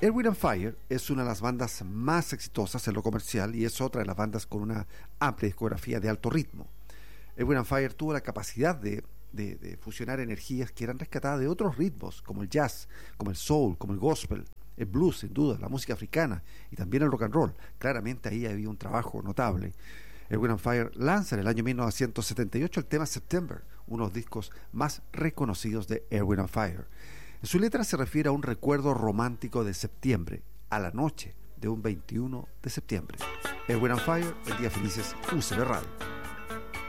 Earth, Wind and Fire es una de las bandas más exitosas en lo comercial y es otra de las bandas con una amplia discografía de alto ritmo. Earth, Wind and Fire tuvo la capacidad de fusionar energías que eran rescatadas de otros ritmos, como el jazz, como el soul, como el gospel, el blues, sin duda, la música africana y también el rock and roll. Claramente ahí había un trabajo notable. Earth, Wind and Fire lanza en el año 1978 el tema September, uno de los discos más reconocidos de Earth, Wind and Fire. En su letra se refiere a un recuerdo romántico de septiembre, a la noche de un 21 de septiembre. Earth, Wind and Fire, el día felices, UCB Radio.